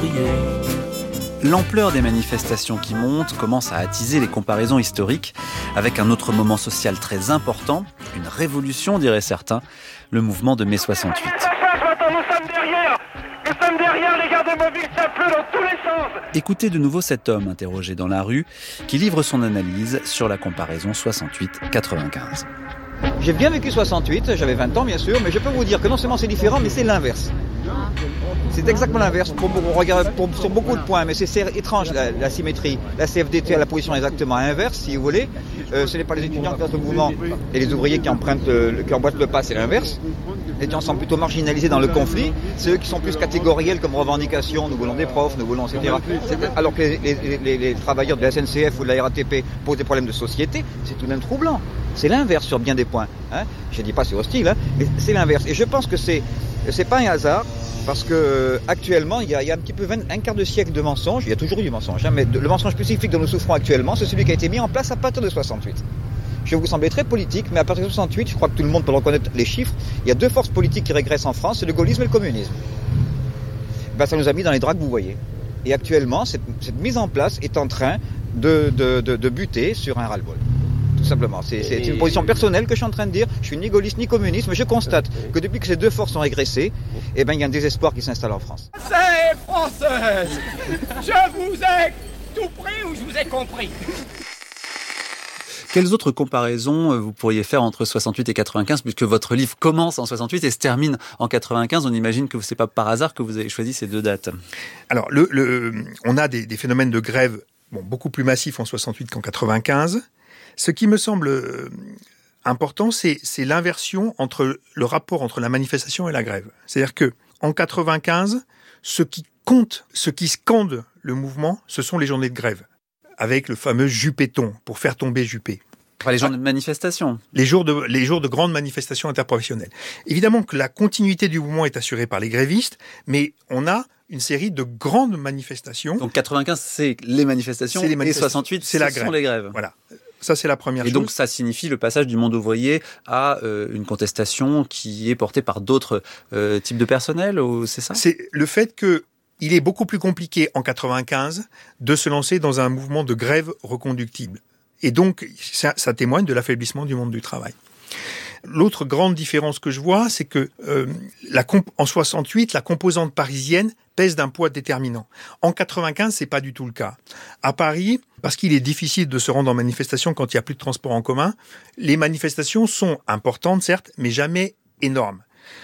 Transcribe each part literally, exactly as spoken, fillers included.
ouvriers. L'ampleur des manifestations qui montent commence à attiser les comparaisons historiques avec un autre moment social très important, une révolution diraient certains, le mouvement de mai soixante-huit. Nous sommes derrière Nous sommes derrière les gardes mobiles, ça pleut dans tous les sens. Écoutez de nouveau cet homme interrogé dans la rue qui livre son analyse sur la comparaison soixante-huit quatre-vingt-quinze. J'ai bien vécu soixante-huit, j'avais vingt ans bien sûr, mais je peux vous dire que non seulement c'est différent, mais c'est l'inverse. C'est exactement l'inverse pour, pour, pour, sur beaucoup de points, mais c'est, c'est étrange la, la symétrie. La C F D T a la position exactement inverse, si vous voulez. Euh, ce n'est pas les étudiants qui entrent au mouvement et les ouvriers qui empruntent, le, qui emboîtent le pas, c'est l'inverse. Les étudiants sont plutôt marginalisés dans le conflit. C'est eux qui sont plus catégoriels comme revendication. Nous voulons des profs, nous voulons et cetera. C'est, alors que les, les, les, les travailleurs de la S N C F ou de la R A T P posent des problèmes de société, c'est tout de même troublant. C'est l'inverse sur bien des points. Hein. Je ne dis pas c'est hostile, hein, mais c'est l'inverse. Et je pense que c'est c'est pas un hasard. Parce que euh, actuellement, il y, a, il y a un petit peu vingt, un quart de siècle de mensonges. Il y a toujours eu du mensonge, hein, mais de, le mensonge spécifique dont nous souffrons actuellement, c'est celui qui a été mis en place à partir de soixante-huit. Je vais vous sembler très politique, mais à partir de soixante-huit, je crois que tout le monde peut reconnaître les chiffres. Il y a deux forces politiques qui régressent en France, c'est le gaullisme et le communisme. Ben, ça nous a mis dans les draps que vous voyez. Et actuellement, cette, cette mise en place est en train de, de, de, de buter sur un ras-le-bol. Tout simplement. C'est, c'est une position personnelle que je suis en train de dire. Je suis ni gaulliste ni communiste, mais je constate que depuis que ces deux forces ont régressé, eh ben, il y a un désespoir qui s'installe en France. C'est française. Je vous ai tout pris ou je vous ai compris? Quelles autres comparaisons vous pourriez faire entre soixante-huit et quatre-vingt-quinze, puisque votre livre commence en soixante-huit et se termine en quatre-vingt-quinze? On imagine que c'est pas par hasard que vous avez choisi ces deux dates. Alors, le, le, on a des, des phénomènes de grève bon, beaucoup plus massifs en soixante-huit qu'en quatre-vingt-quinze. Ce qui me semble important, c'est, c'est l'inversion entre le rapport entre la manifestation et la grève. C'est-à-dire que en quatre-vingt-quinze, ce qui compte, ce qui scande le mouvement, ce sont les journées de grève, avec le fameux Juppéton, pour faire tomber Juppé. Enfin, les journées de manifestation. Les jours de, les jours de grandes manifestations interprofessionnelles. Évidemment que la continuité du mouvement est assurée par les grévistes, mais on a une série de grandes manifestations. Donc quatre-vingt-quinze, c'est les manifestations, c'est les manifestations. Et soixante-huit, c'est la grève. Sont les grèves. Voilà. Ça, c'est la première et chose. Et donc, ça signifie le passage du monde ouvrier à euh, une contestation qui est portée par d'autres euh, types de personnel, ou c'est ça? C'est le fait qu'il est beaucoup plus compliqué en quatre-vingt-quinze de se lancer dans un mouvement de grève reconductible. Et donc, ça, ça témoigne de l'affaiblissement du monde du travail. L'autre grande différence que je vois, c'est que euh, la comp- en soixante-huit, la composante parisienne pèse d'un poids déterminant. En quatre-vingt-quinze, c'est pas du tout le cas. À Paris, parce qu'il est difficile de se rendre en manifestation quand il n'y a plus de transport en commun, les manifestations sont importantes, certes, mais jamais énormes.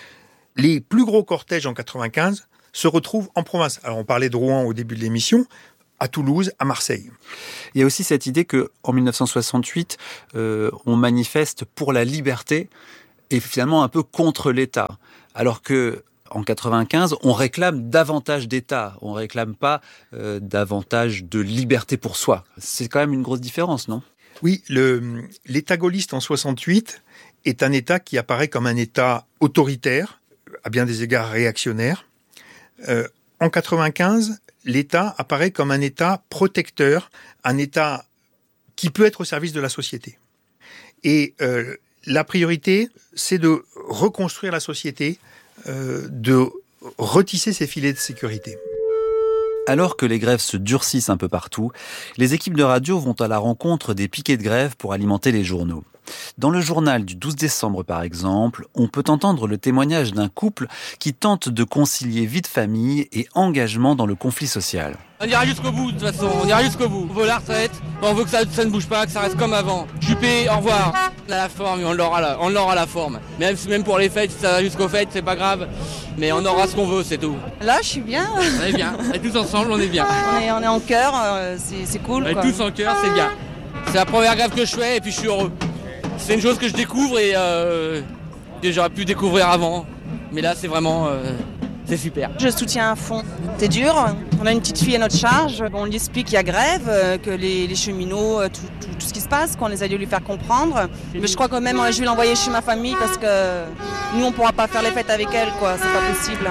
Les plus gros cortèges en quatre-vingt-quinze se retrouvent en province. Alors, on parlait de Rouen au début de l'émission, à Toulouse, à Marseille. Il y a aussi cette idée qu'en dix-neuf cent soixante-huit, euh, on manifeste pour la liberté et finalement un peu contre l'État. Alors que en quatre-vingt-quinze, on réclame davantage d'État. On réclame pas euh, davantage de liberté pour soi. C'est quand même une grosse différence, non? Oui, le, l'État gaulliste en soixante-huit est un État qui apparaît comme un État autoritaire, à bien des égards réactionnaire. Euh, en quatre-vingt-quinze, l'État apparaît comme un État protecteur, un État qui peut être au service de la société. Et euh, la priorité, c'est de reconstruire la société, euh, de retisser ses filets de sécurité. Alors que les grèves se durcissent un peu partout, les équipes de radio vont à la rencontre des piquets de grève pour alimenter les journaux. Dans le journal du douze décembre, par exemple, on peut entendre le témoignage d'un couple qui tente de concilier vie de famille et engagement dans le conflit social. On ira jusqu'au bout, de toute façon, on ira jusqu'au bout. On veut la retraite, on veut que ça, ça ne bouge pas, que ça reste comme avant. Juppé, au revoir. On a la forme, on l'aura la, on l'aura la forme. Même, même pour les fêtes, si ça va jusqu'aux fêtes, c'est pas grave. Mais on aura ce qu'on veut, c'est tout. Là, je suis bien. On est bien. Et tous ensemble, on est bien. On est, on est en chœur, c'est, c'est cool. On est quoi. tous en chœur, c'est bien. C'est la première grève que je fais et puis je suis heureux. C'est une chose que je découvre et euh, que j'aurais pu découvrir avant. Mais là, c'est vraiment... Euh, c'est super. Je soutiens à fond. C'est dur. On a une petite fille à notre charge. On lui explique qu'il y a grève, que les, les cheminots, tout, tout, tout ce qui se passe, qu'on les a dû lui faire comprendre. Mais je crois quand même je vais l'envoyer chez ma famille parce que nous, on ne pourra pas faire les fêtes avec elle, quoi. C'est pas possible.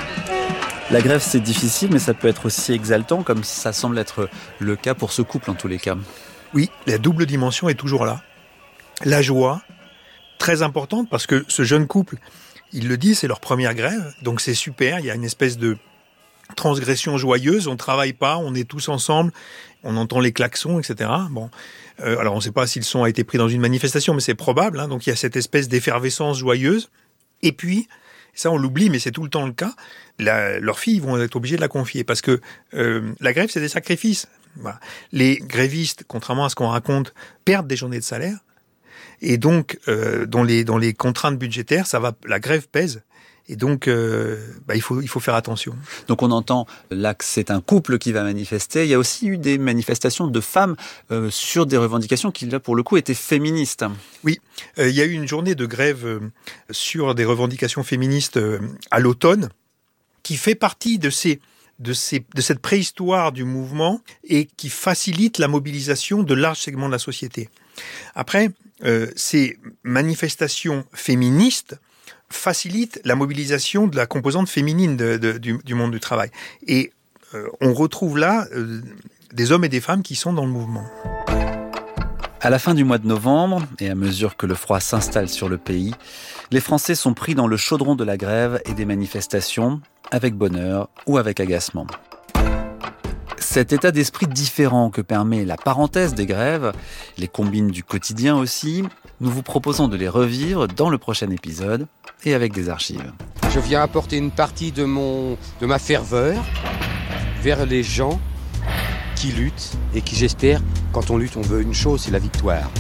La grève, c'est difficile, mais ça peut être aussi exaltant, comme ça semble être le cas pour ce couple, en tous les cas. Oui, la double dimension est toujours là. La joie, très importante, parce que ce jeune couple, ils le disent, c'est leur première grève, donc c'est super, il y a une espèce de, transgression joyeuse, on travaille pas, on est tous ensemble, on entend les klaxons, et cetera. Bon, euh, alors on ne sait pas si le son a été pris dans une manifestation, mais c'est probable. Hein, donc il y a cette espèce d'effervescence joyeuse. Et puis, ça on l'oublie, mais c'est tout le temps le cas, la, leurs filles vont être obligées de la confier, parce que euh, la grève, c'est des sacrifices. Voilà. Les grévistes, contrairement à ce qu'on raconte, perdent des journées de salaire, et donc euh, dans les dans les contraintes budgétaires, ça va, la grève pèse. Et donc, euh, bah, il faut il faut faire attention. Donc on entend là que c'est un couple qui va manifester. Il y a aussi eu des manifestations de femmes euh, sur des revendications qui, là, pour le coup, étaient féministes. Oui, euh, il y a eu une journée de grève euh, sur des revendications féministes euh, à l'automne, qui fait partie de ces de ces de cette préhistoire du mouvement et qui facilite la mobilisation de larges segments de la société. Après, euh, ces manifestations féministes facilite la mobilisation de la composante féminine de, de, du, du monde du travail. Et euh, on retrouve là euh, des hommes et des femmes qui sont dans le mouvement. À la fin du mois de novembre, et à mesure que le froid s'installe sur le pays, les Français sont pris dans le chaudron de la grève et des manifestations, avec bonheur ou avec agacement. Cet état d'esprit différent que permet la parenthèse des grèves, les combines du quotidien aussi, nous vous proposons de les revivre dans le prochain épisode et avec des archives. Je viens apporter une partie de, mon, de ma ferveur vers les gens qui luttent et qui, j'espère, quand on lutte, on veut une chose, c'est la victoire.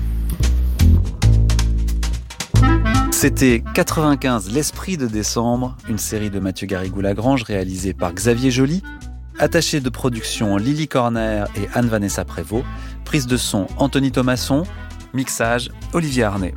C'était quatre-vingt-quinze, l'esprit de décembre, une série de Mathieu Garrigou-Lagrange réalisée par Xavier Joly. Attaché de production Lily Corner et Anne-Vanessa Prévost. Prise de son Anthony Thomasson. Mixage Olivier Arnay.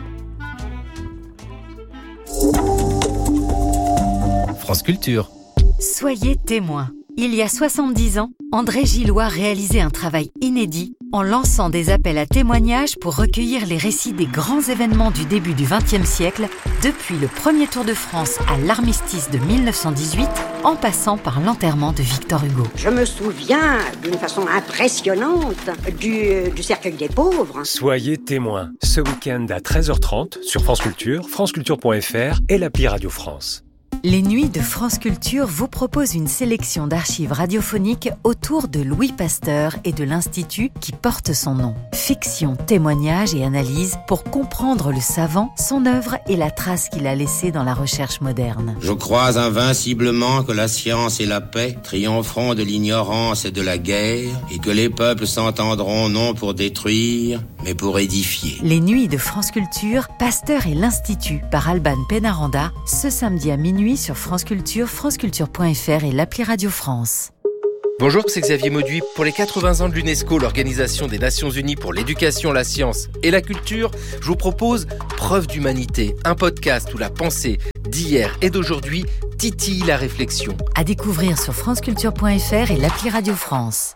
France Culture. Soyez témoins. Il y a soixante-dix ans, André Gillois réalisait un travail inédit en lançant des appels à témoignages pour recueillir les récits des grands événements du début du vingtième siècle, depuis le premier Tour de France à l'armistice de mille neuf cent dix-huit, en passant par l'enterrement de Victor Hugo. Je me souviens d'une façon impressionnante du, du cercueil des pauvres. Soyez témoins, ce week-end à treize heures trente sur France Culture, franceculture point f r et l'appli Radio France. Les Nuits de France Culture vous proposent une sélection d'archives radiophoniques autour de Louis Pasteur et de l'Institut qui porte son nom. Fiction, témoignages et analyses pour comprendre le savant, son œuvre et la trace qu'il a laissée dans la recherche moderne. Je crois invinciblement que la science et la paix triompheront de l'ignorance et de la guerre et que les peuples s'entendront non pour détruire, mais pour édifier. Les Nuits de France Culture, Pasteur et l'Institut par Alban Pénaranda, ce samedi à minuit sur France Culture, franceculture point f r et l'appli Radio France. Bonjour, c'est Xavier Mauduit. Pour les quatre-vingts ans de l'UNESCO, l'Organisation des Nations Unies pour l'éducation, la science et la culture, je vous propose Preuve d'humanité, un podcast où la pensée d'hier et d'aujourd'hui titille la réflexion. À découvrir sur franceculture point f r et l'appli Radio France.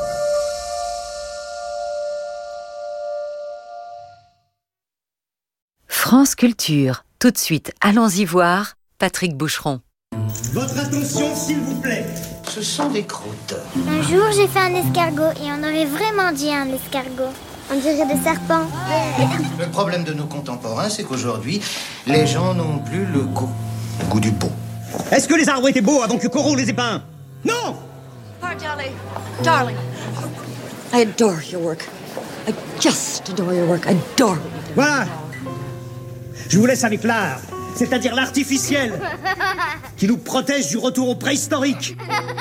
France Culture. Tout de suite, allons-y voir Patrick Boucheron. Votre attention, s'il vous plaît. Ce sont des croûtes. Un jour, j'ai fait un escargot et on aurait vraiment dit un escargot. On dirait des serpents. Le problème de nos contemporains, c'est qu'aujourd'hui, les gens n'ont plus le goût. Le goût du beau. Est-ce que les arbres étaient beaux avant que Corot les ait peints? Non! Oh, darling. Darling. I adore your work. I just adore your work. I adore it. Voilà. Je vous laisse avec l'art. C'est-à-dire l'artificiel, qui nous protège du retour au préhistorique.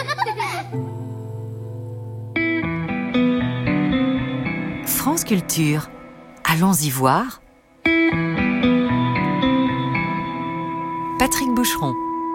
France Culture, allons-y voir. Patrick Boucheron.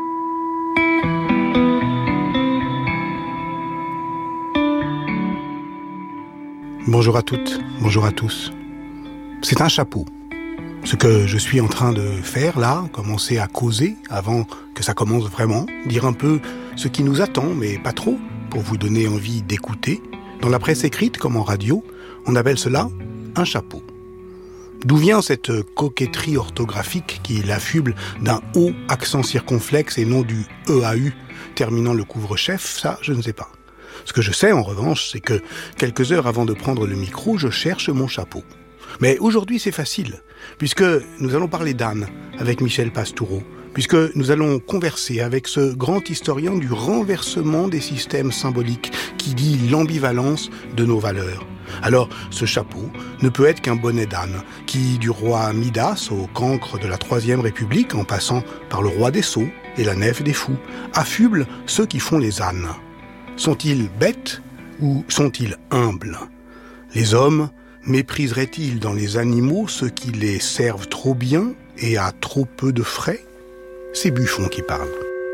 Bonjour à toutes, bonjour à tous. C'est un chapeau. Ce que je suis en train de faire là, commencer à causer avant que ça commence vraiment, dire un peu ce qui nous attend, mais pas trop, pour vous donner envie d'écouter. Dans la presse écrite comme en radio, on appelle cela un chapeau. D'où vient cette coquetterie orthographique qui l'affuble d'un O accent circonflexe et non du E A U terminant le couvre-chef? Ça, je ne sais pas. Ce que je sais en revanche, c'est que quelques heures avant de prendre le micro, je cherche mon chapeau. Mais aujourd'hui, c'est facile, puisque nous allons parler d'âne avec Michel Pastoureau, puisque nous allons converser avec ce grand historien du renversement des systèmes symboliques qui dit l'ambivalence de nos valeurs. Alors, ce chapeau ne peut être qu'un bonnet d'âne qui, du roi Midas au cancre de la Troisième République, en passant par le roi des sots et la nef des fous, affuble ceux qui font les ânes. Sont-ils bêtes ou sont-ils humbles ? Les hommes mépriseraient-ils dans les animaux ceux qui les servent trop bien et à trop peu de frais ? C'est Buffon qui parle.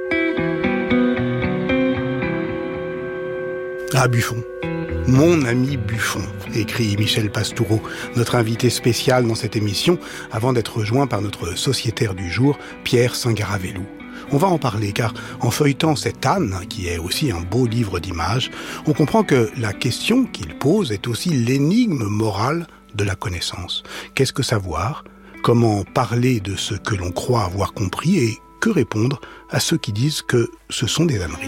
Ah, Buffon. Mon ami Buffon, écrit Michel Pastoureau, notre invité spécial dans cette émission, avant d'être rejoint par notre sociétaire du jour, Pierre Singaravelou. On va en parler car en feuilletant cet âne, qui est aussi un beau livre d'images, on comprend que la question qu'il pose est aussi l'énigme morale de la connaissance. Qu'est-ce que savoir ? Comment parler de ce que l'on croit avoir compris et que répondre à ceux qui disent que ce sont des âneries ?